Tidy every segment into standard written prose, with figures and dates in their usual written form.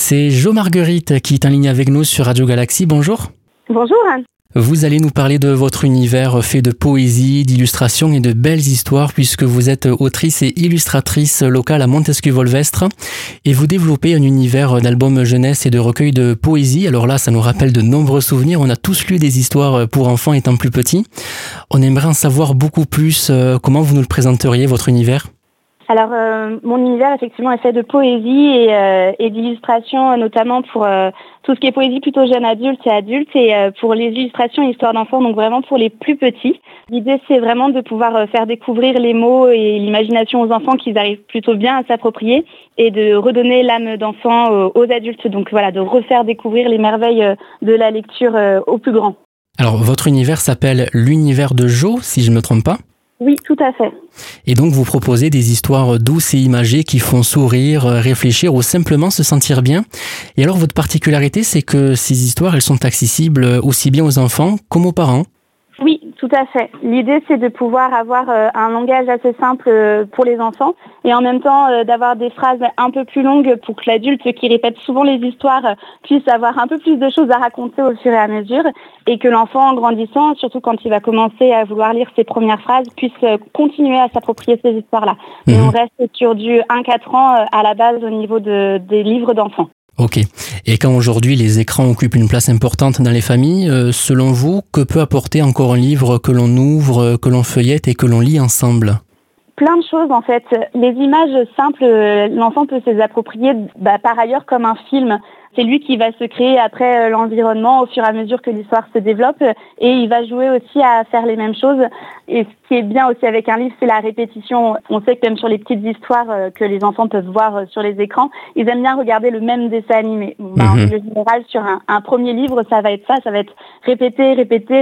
C'est Jo Marguerite qui est en ligne avec nous sur Radio Galaxy. Bonjour. Bonjour. Vous allez nous parler de votre univers fait de poésie, d'illustrations et de belles histoires puisque vous êtes autrice et illustratrice locale à Montesquieu-Volvestre et vous développez un univers d'albums jeunesse et de recueils de poésie. Alors là, ça nous rappelle de nombreux souvenirs. On a tous lu des histoires pour enfants étant plus petits. On aimerait en savoir beaucoup plus. Comment vous nous le présenteriez, votre univers ? Alors, mon univers, effectivement, est fait de poésie et d'illustrations, notamment pour tout ce qui est poésie plutôt jeune adulte et adulte, et pour les illustrations et histoires d'enfants, donc vraiment pour les plus petits. L'idée, c'est vraiment de pouvoir faire découvrir les mots et l'imagination aux enfants qu'ils arrivent plutôt bien à s'approprier, et de redonner l'âme d'enfant aux adultes. Donc voilà, de refaire découvrir les merveilles de la lecture aux plus grands. Alors, votre univers s'appelle l'univers de Jo, si je ne me trompe pas ? Oui, tout à fait. Et donc, vous proposez des histoires douces et imagées qui font sourire, réfléchir ou simplement se sentir bien. Et alors, votre particularité, c'est que ces histoires, elles sont accessibles aussi bien aux enfants qu'aux parents. Oui, tout à fait. L'idée, c'est de pouvoir avoir un langage assez simple pour les enfants et en même temps d'avoir des phrases un peu plus longues pour que l'adulte qui répète souvent les histoires puisse avoir un peu plus de choses à raconter au fur et à mesure et que l'enfant, en grandissant, surtout quand il va commencer à vouloir lire ses premières phrases, puisse continuer à s'approprier ces histoires-là. Et on reste sur du 1-4 ans à la base au niveau des livres d'enfants. Ok. Et quand aujourd'hui les écrans occupent une place importante dans les familles, selon vous, que peut apporter encore un livre que l'on ouvre, que l'on feuillette et que l'on lit ensemble ? Plein de choses en fait. Les images simples, l'enfant peut se les approprier par ailleurs comme un film. C'est lui qui va se créer après l'environnement au fur et à mesure que l'histoire se développe et il va jouer aussi à faire les mêmes choses. Et ce qui est bien aussi avec un livre, c'est la répétition. On sait que même sur les petites histoires que les enfants peuvent voir sur les écrans, ils aiment bien regarder le même dessin animé. En général, sur un premier livre, ça va être répéter,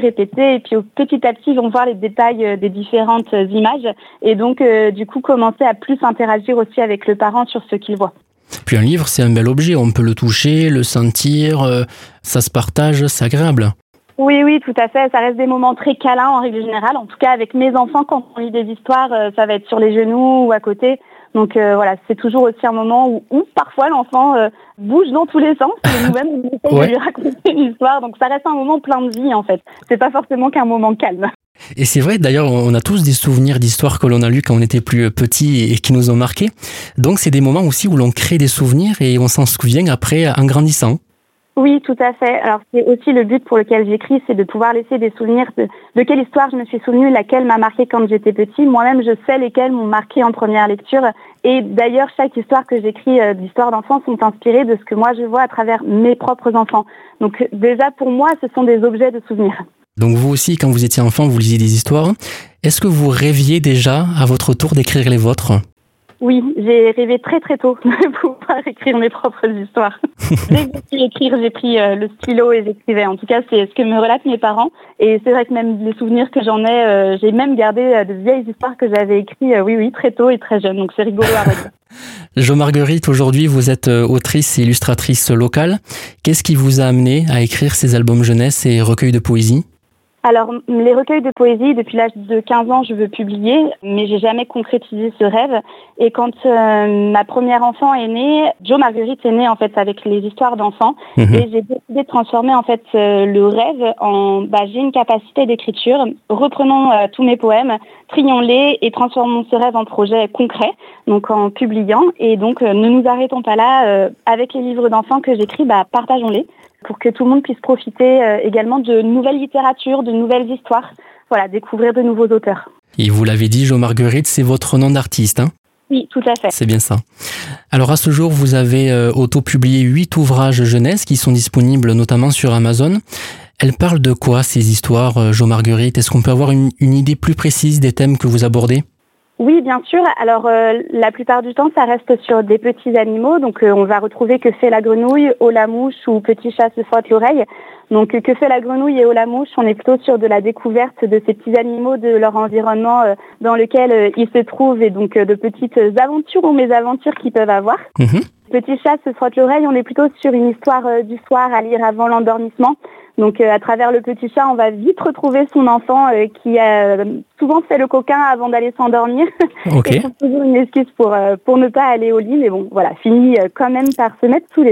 et puis petit à petit, ils vont voir les détails des différentes images et donc du coup commencer à plus interagir aussi avec le parent sur ce qu'il voit. Puis un livre, c'est un bel objet, on peut le toucher, le sentir, ça se partage, c'est agréable. Oui, tout à fait. Ça reste des moments très câlins en règle générale. En tout cas, avec mes enfants, quand on lit des histoires, ça va être sur les genoux ou à côté. Donc voilà, c'est toujours aussi un moment où parfois l'enfant bouge dans tous les sens et nous-mêmes on essaie de lui raconter une histoire. Donc ça reste un moment plein de vie en fait. C'est pas forcément qu'un moment calme. Et c'est vrai, d'ailleurs, on a tous des souvenirs d'histoires que l'on a lues quand on était plus petits et qui nous ont marqués. Donc c'est des moments aussi où l'on crée des souvenirs et on s'en souvient après en grandissant. Oui, tout à fait. Alors c'est aussi le but pour lequel j'écris, c'est de pouvoir laisser des souvenirs de quelle histoire je me suis souvenue, laquelle m'a marqué quand j'étais petit. Moi-même, je sais lesquelles m'ont marqué en première lecture. Et d'ailleurs, chaque histoire que j'écris d'histoires d'enfants sont inspirées de ce que moi je vois à travers mes propres enfants. Donc déjà, pour moi, ce sont des objets de souvenirs. Donc vous aussi, quand vous étiez enfant, vous lisiez des histoires. Est-ce que vous rêviez déjà, à votre tour, d'écrire les vôtres ? Oui, j'ai rêvé très très tôt de pouvoir écrire mes propres histoires. Dès que j'ai pu écrire, j'ai pris le stylo et j'écrivais. En tout cas, c'est ce que me relatent mes parents. Et c'est vrai que même les souvenirs que j'en ai, j'ai même gardé de vieilles histoires que j'avais écrites, oui, très tôt et très jeune. Donc c'est rigolo à redire. Jo Marguerite, aujourd'hui, vous êtes autrice et illustratrice locale. Qu'est-ce qui vous a amené à écrire ces albums jeunesse et recueils de poésie ? Alors, les recueils de poésie, depuis l'âge de 15 ans, je veux publier, mais j'ai jamais concrétisé ce rêve. Et quand ma première enfant est née, Jo Marguerite est née en fait avec les histoires d'enfants. Et j'ai décidé de transformer en fait le rêve en j'ai une capacité d'écriture. Reprenons tous mes poèmes, trions-les et transformons ce rêve en projet concret, donc en publiant. Et donc, ne nous arrêtons pas là. Avec les livres d'enfants que j'écris, partageons-les, pour que tout le monde puisse profiter également de nouvelles littératures, de nouvelles histoires, découvrir de nouveaux auteurs. Et vous l'avez dit, Jo Marguerite, c'est votre nom d'artiste, hein ? Oui, tout à fait. C'est bien ça. Alors à ce jour, vous avez auto-publié 8 ouvrages jeunesse qui sont disponibles notamment sur Amazon. Elles parlent de quoi ces histoires, Jo Marguerite ? Est-ce qu'on peut avoir une idée plus précise des thèmes que vous abordez ? Oui, bien sûr. Alors, la plupart du temps, ça reste sur des petits animaux. Donc, on va retrouver Que fait la grenouille, Oh la mouche ou Petit chat se frotte l'oreille. Donc, Que fait la grenouille et Oh la mouche, on est plutôt sur de la découverte de ces petits animaux, de leur environnement dans lequel ils se trouvent et donc de petites aventures ou mésaventures qu'ils peuvent avoir. Petit chat se frotte l'oreille, on est plutôt sur une histoire du soir à lire avant l'endormissement. Donc à travers le petit chat, on va vite retrouver son enfant qui a souvent fait le coquin avant d'aller s'endormir. Okay. Et c'est toujours une excuse pour ne pas aller au lit, mais bon, voilà, finit quand même par se mettre sous les draps.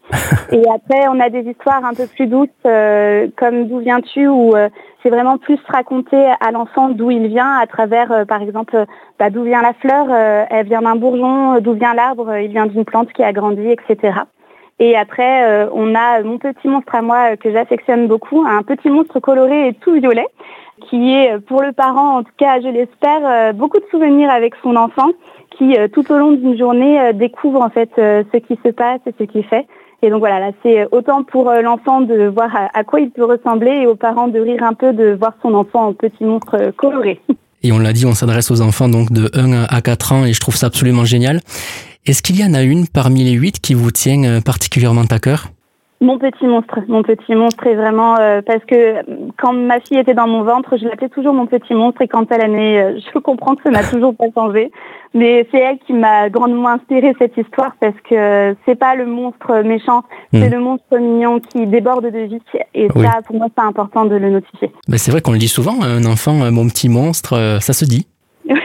Et après, on a des histoires un peu plus douces, comme D'où viens-tu, où c'est vraiment plus raconter à l'enfant d'où il vient à travers, par exemple, d'où vient la fleur, elle vient d'un bourgeon, d'où vient l'arbre, il vient d'une plante qui a grandi, etc. Et après, on a mon petit monstre à moi que j'affectionne beaucoup, un petit monstre coloré et tout violet, qui est pour le parent, en tout cas je l'espère, beaucoup de souvenirs avec son enfant, qui tout au long d'une journée découvre en fait ce qui se passe et ce qu'il fait. Et donc voilà, là c'est autant pour l'enfant de voir à quoi il peut ressembler et aux parents de rire un peu de voir son enfant en petit monstre coloré. Et on l'a dit, on s'adresse aux enfants donc de 1 à 4 ans et je trouve ça absolument génial. Est-ce qu'il y en a une parmi les 8 qui vous tient particulièrement à cœur ? Mon petit monstre est vraiment parce que quand ma fille était dans mon ventre, je l'appelais toujours mon petit monstre et quand elle est née, je comprends que ça n'a toujours pas changé. Mais c'est elle qui m'a grandement inspiré cette histoire parce que c'est pas le monstre méchant, c'est le monstre mignon qui déborde de vie et ça, pour moi, c'est important de le notifier. Ben c'est vrai qu'on le dit souvent, un enfant, mon petit monstre, ça se dit. Moi,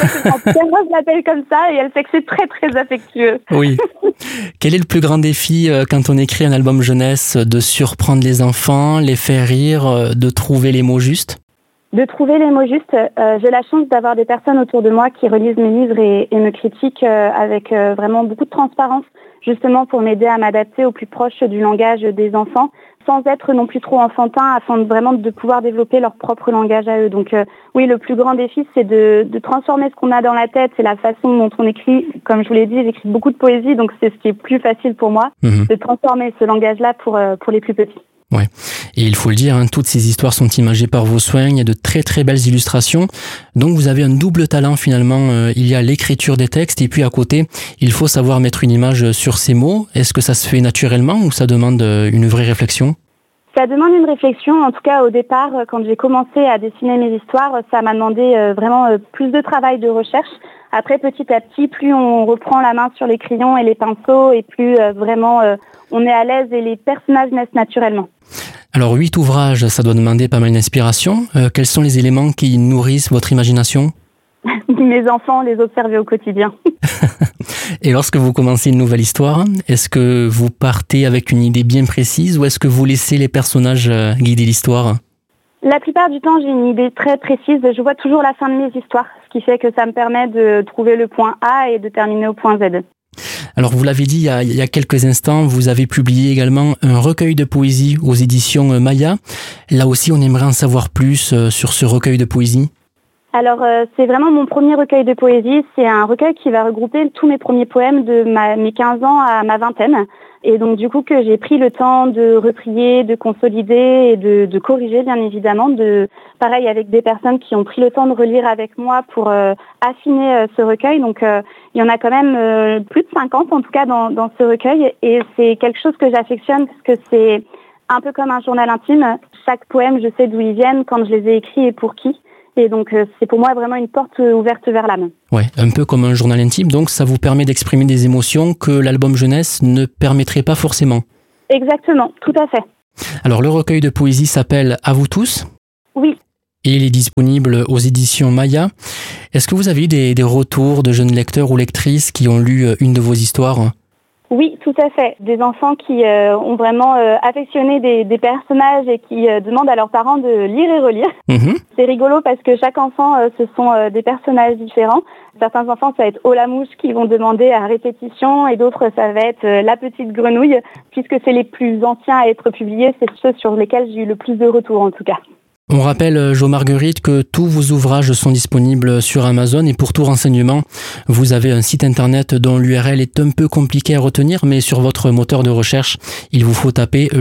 je l'appelle comme ça et elle sait que c'est très, très affectueux. Oui. Quel est le plus grand défi quand on écrit un album jeunesse? De surprendre les enfants, les faire rire, de trouver les mots justes? De trouver les mots justes. J'ai la chance d'avoir des personnes autour de moi qui relisent mes livres et me critiquent avec vraiment beaucoup de transparence, justement pour m'aider à m'adapter au plus proche du langage des enfants, sans être non plus trop enfantin, afin de vraiment de pouvoir développer leur propre langage à eux. Donc oui, le plus grand défi, c'est de transformer ce qu'on a dans la tête et la façon dont on écrit. Comme je vous l'ai dit, j'écris beaucoup de poésie, donc c'est ce qui est plus facile pour moi, de transformer ce langage-là pour les plus petits. Ouais. Et il faut le dire, toutes ces histoires sont imagées par vos soins. Il y a de très très belles illustrations. Donc vous avez un double talent finalement. Il y a l'écriture des textes et puis à côté, il faut savoir mettre une image sur ces mots. Est-ce que ça se fait naturellement ou ça demande une vraie réflexion? Ça demande une réflexion. En tout cas, au départ, quand j'ai commencé à dessiner mes histoires, ça m'a demandé vraiment plus de travail de recherche. Après, petit à petit, plus on reprend la main sur les crayons et les pinceaux et plus vraiment on est à l'aise et les personnages naissent naturellement. Alors 8 ouvrages, ça doit demander pas mal d'inspiration. Quels sont les éléments qui nourrissent votre imagination? Mes enfants, les observer au quotidien. Et lorsque vous commencez une nouvelle histoire, est-ce que vous partez avec une idée bien précise ou est-ce que vous laissez les personnages guider l'histoire? La plupart du temps, j'ai une idée très précise. Je vois toujours la fin de mes histoires, ce qui fait que ça me permet de trouver le point A et de terminer au point Z. Alors vous l'avez dit il y a quelques instants, vous avez publié également un recueil de poésie aux éditions Maya. Là aussi, on aimerait en savoir plus sur ce recueil de poésie. Alors, c'est vraiment mon premier recueil de poésie. C'est un recueil qui va regrouper tous mes premiers poèmes de mes 15 ans à ma vingtaine. Et donc, du coup, que j'ai pris le temps de retrier, de consolider et de corriger, bien évidemment. Pareil, avec des personnes qui ont pris le temps de relire avec moi pour affiner ce recueil. Donc, il y en a quand même plus de 50, en tout cas, dans ce recueil. Et c'est quelque chose que j'affectionne parce que c'est un peu comme un journal intime. Chaque poème, je sais d'où ils viennent, quand je les ai écrits et pour qui. Et donc, c'est pour moi vraiment une porte ouverte vers l'âme. Ouais, un peu comme un journal intime, donc ça vous permet d'exprimer des émotions que l'album jeunesse ne permettrait pas forcément. Exactement, tout à fait. Alors, le recueil de poésie s'appelle « À vous tous ». Oui. Et il est disponible aux éditions Maya. Est-ce que vous avez eu des retours de jeunes lecteurs ou lectrices qui ont lu une de vos histoires ? Oui, tout à fait. Des enfants qui ont vraiment affectionné des personnages et qui demandent à leurs parents de lire et relire. C'est rigolo parce que chaque enfant, ce sont des personnages différents. Certains enfants, ça va être Olamouche qui vont demander à répétition et d'autres, ça va être La Petite Grenouille, puisque c'est les plus anciens à être publiés. C'est ceux sur lesquels j'ai eu le plus de retours en tout cas. On rappelle, Jo Marguerite, que tous vos ouvrages sont disponibles sur Amazon et pour tout renseignement, vous avez un site internet dont l'URL est un peu compliqué à retenir, mais sur votre moteur de recherche, il vous faut taper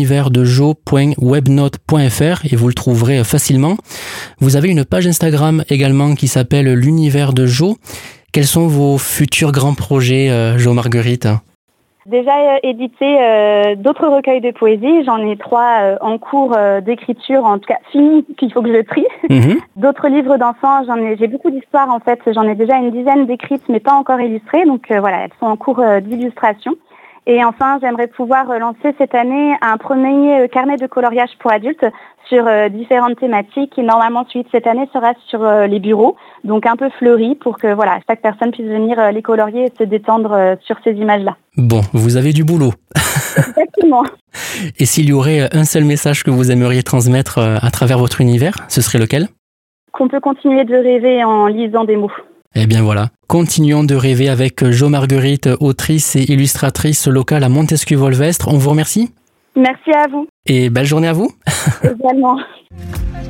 l'universdejo.webnote.fr et vous le trouverez facilement. Vous avez une page Instagram également qui s'appelle l'univers de Jo. Quels sont vos futurs grands projets, Jo Marguerite ? Déjà édité d'autres recueils de poésie. J'en ai 3 en cours d'écriture, en tout cas finis, qu'il faut que je trie. D'autres livres d'enfants, j'ai beaucoup d'histoires en fait. J'en ai déjà une dizaine d'écrites, mais pas encore illustrées. Donc voilà, elles sont en cours d'illustration. Et enfin, j'aimerais pouvoir lancer cette année un premier carnet de coloriage pour adultes sur différentes thématiques qui normalement suite cette année sera sur les bureaux, donc un peu fleuri pour que voilà, chaque personne puisse venir les colorier et se détendre sur ces images-là. Bon, vous avez du boulot. Exactement. Et s'il y aurait un seul message que vous aimeriez transmettre à travers votre univers, ce serait lequel ? Qu'on peut continuer de rêver en lisant des mots. Eh bien voilà, continuons de rêver avec Jo Marguerite, autrice et illustratrice locale à Montesquieu-Volvestre. On vous remercie. Merci à vous. Et belle journée à vous. Également.